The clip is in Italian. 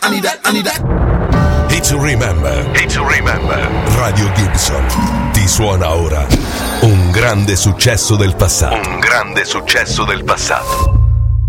I need that. Hit to remember. Hit to remember. Radio Gibson ti suona ora un grande successo del passato. Un grande successo del passato.